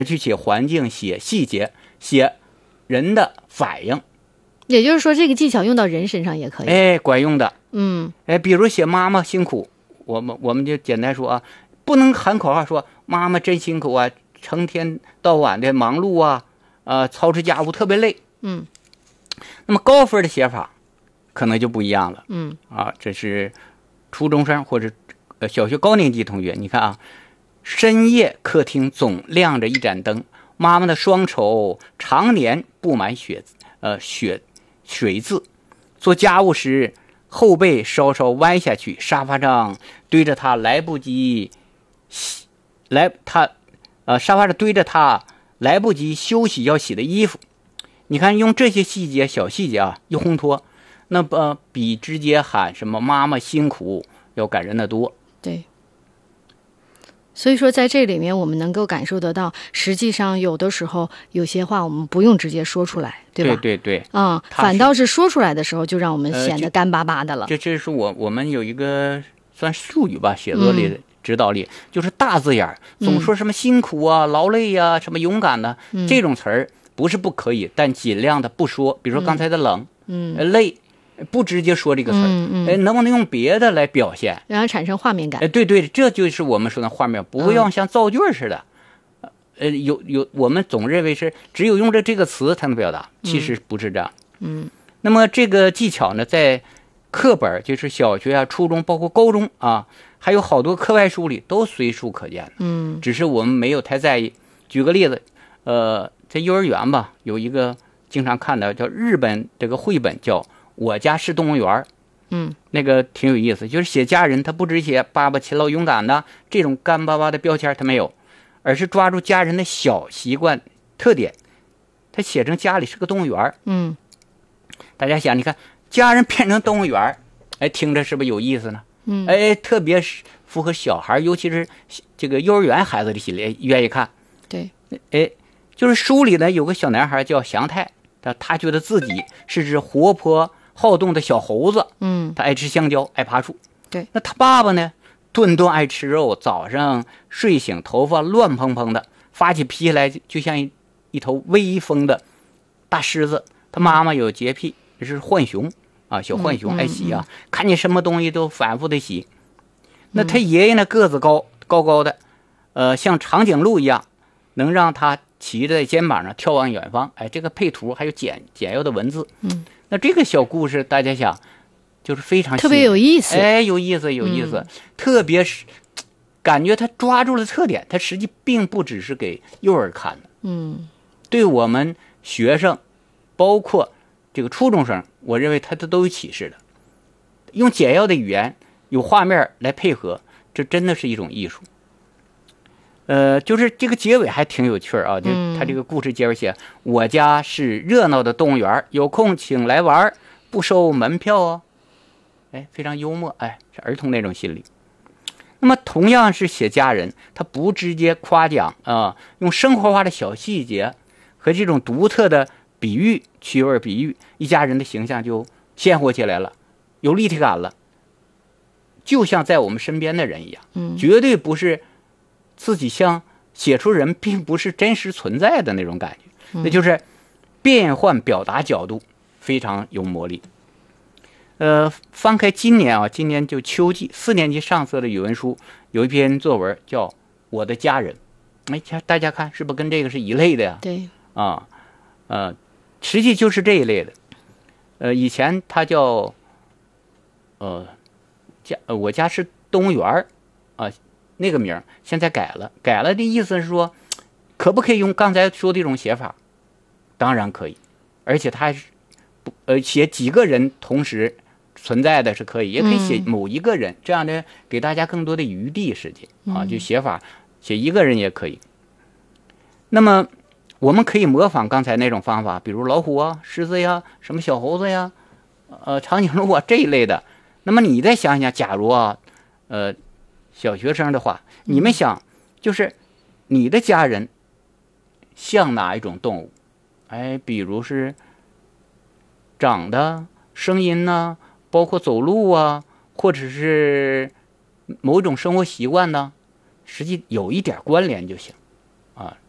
去写环境、写细节、写人的反应。 也就是说，这个技巧用到人身上也可以。 哎，管用的。 嗯， 哎，比如写妈妈辛苦，我们就简单说啊，不能喊口号说妈妈真辛苦啊，成天到晚的忙碌啊，操持家务特别累。 嗯， 那么高分的写法可能就不一样了。 嗯， 这是初中生或者小学高年级同学，你看啊，深夜客厅总亮着一盏灯，妈妈的双手常年布满水渍，做家务时后背稍稍弯下去，沙发上堆着她来不及沙发上堆着她来不及休息要洗的衣服。你看，用这些小细节啊，一烘托，那比直接喊什么妈妈辛苦要感人的多。 对。所以说在这里面我们能够感受得到，实际上有的时候有些话我们不用直接说出来，对吧？ 对对对。 反倒是说出来的时候就让我们显得干巴巴的了。 这是我们有一个算术语吧，写作里指导里，就是大字眼总说什么辛苦啊、劳累啊、什么勇敢的，这种词儿不是不可以，但尽量的不说。比如说刚才的冷、累，不直接说这个词儿，能不能用别的来表现， 让它产生画面感？ 对对，这就是我们说的画面，不要像造句似的。我们总认为是只有用这个词才能表达，其实不是这样。那么这个技巧呢，在课本，就是小学啊、初中，包括高中啊，还有好多课外书里都随处可见的。只是我们没有太在意。举个例子，在幼儿园吧，有一个经常看的叫日本这个绘本叫《我家是动物园》。那个挺有意思，就是写家人，他不只写爸爸勤劳勇敢的这种干巴巴的标签他没有，而是抓住家人的小习惯特点，他写成家里是个动物园。大家想，你看家人变成动物园，哎，听着是不是有意思呢？哎，特别是符合小孩，尤其是这个幼儿园孩子的心理，愿意看。 对， 哎，就是书里呢有个小男孩叫祥太，他觉得自己是只活泼好动的小猴子。他爱吃香蕉，爱爬树。 对， 那他爸爸呢，顿顿爱吃肉，早上睡醒头发乱蓬蓬的，发起脾气来就像一头威风的大狮子。他妈妈有洁癖，是浣熊啊，小浣熊爱洗啊，看见什么东西都反复的洗。那他爷爷呢，个子高高的，像长颈鹿一样，能让他骑在肩膀上眺望远方。哎，这个配图还有简要的文字。那这个小故事大家想就是非常特别有意思。 哎，有意思。特别是感觉他抓住了特点，他实际并不只是给幼儿看的。对我们学生包括这个初中生，我认为他都有启示的。用简要的语言有画面来配合，这真的是一种艺术。就是这个结尾还挺有趣啊，就他这个故事结尾写，我家是热闹的动物园，有空请来玩，不收门票哦。哎，非常幽默，哎，是儿童那种心理。那么同样是写家人，他不直接夸奖用生活化的小细节和这种独特的比喻、趣味比喻，一家人的形象就鲜活起来了，有立体感了，就像在我们身边的人一样。绝对不是自己像写出人并不是真实存在的那种感觉。那就是变换表达角度非常有魔力。翻开今年就秋季4年级上册的语文书，有一篇作文叫《我的家人》。哎，大家看是不是跟这个是一类的呀？ 对实际就是这一类的。以前它叫我家是动物园那个名现在改了的意思是说，可不可以用刚才说的这种写法？当然可以，而且它还是写几个人同时存在的是可以，也可以写某一个人，这样呢给大家更多的余地时间就写法写一个人也可以。那么我们可以模仿刚才那种方法，比如老虎啊、狮子呀、什么小猴子呀、长颈鹿啊这一类的。那么你再想想，假如小学生的话，你们想，就是你的家人像哪一种动物？哎，比如是长得、声音呢，包括走路啊，或者是某种生活习惯呢，实际有一点关联就行